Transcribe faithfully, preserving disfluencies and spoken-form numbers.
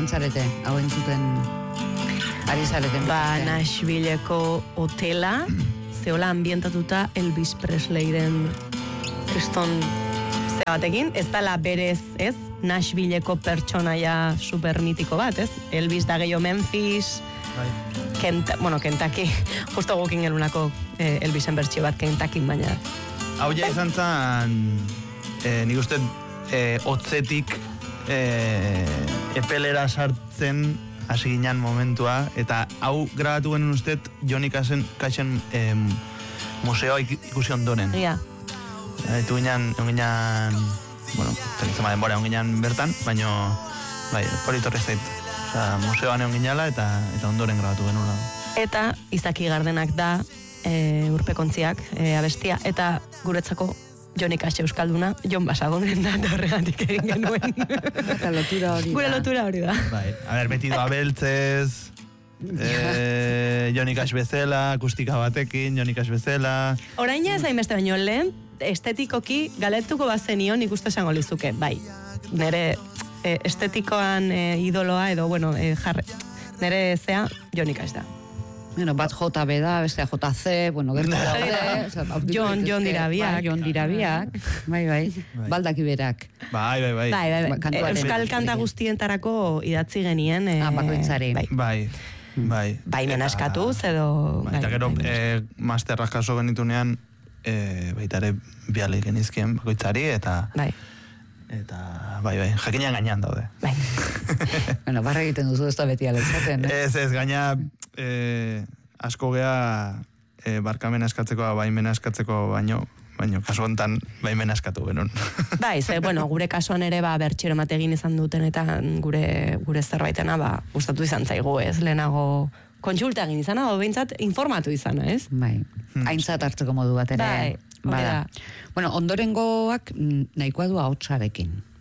izan zarete, hau entzuten ari zareten? Ba, Nashvilleko hotela, zeola ambientatuta Elvis Presleyren kriston zebatekin, ez dala berez, ez? Nashvilleko pertsonaia supermitiko bat, ez? Elvis da gehiago Memphis, Kenta, bueno, Kentucky, justo gukin gelunako eh, Elvisen bertxio bat Kentucky, baina. Hau ja izan zan, eh, nik uste, eh, otzetik eh, epelera sartzen hasi ginen momentua, eta hau grabatu genuen uste Johnny Cashen eh, museoa ikusi ondoren. Ia. Eta ginen, ginen, bueno, telizema denbora ginen bertan, baina, bai, hori torri zait. Osa, museoan egon ginala eta, eta ondoren grabatu genuen. Eta Izaki Gardenak da e, urpekontziak e, abestia, eta guretzako Johnny Cash euskalduna, Jon Basagonen da, eta horregatik egin genuen. Eta lotura hori da. Gure lotura hori da. Bai, a ber, beti doa beltzez, eh, Johnny Cash bezala, akustika batekin, Johnny Cash bezala. Oraina ez hainbeste baino lehen, estetikoki galetuko bazenion ikustu esango lizuke, bai. Nere e, estetikoan e, idoloa edo, bueno, e, jarre, nere zea Johnny Cash da. Bueno, bat J B da, bestea J C, bueno, gertu daude. Jon, Jon dira biak. Jon dira biak, bai, bai, baldaki berak. Bai, bai, bai. Bai, bai, bai. Euskal kanta guztientarako idatzi genien. Ah, bakoitzari. Bai. Bai, bai. Bai, menaskatuz edo... Bai, eta gero, eh, masterrak jaso genitunean, eh, baita ere biale genizkien bakoitzari, eta... Bai. Eta, bai, bai, jakinean gainean daude. Bai. Bueno, barra egiten duzu ez da beti aletzaten, eh? Ez, ez, gaina eh, asko gea eh, barkamena eskatzeko, baimena eskatzeko baino, baino, kasu hontan baimena eskatu genuen. Bai, ze, bueno, gure kasuan ere, ba, bertxero mategin izan duten, eta gure, gure zerbaitena, ba, gustatu izan zaigu, ez, lehenago kontsulta egin izana, o behintzat informatu izana, ez? Bai, aintzat hartzeko modu bat ere. Bai, hori da. Bueno, ondorengoak nahikoa du ahotsarekin.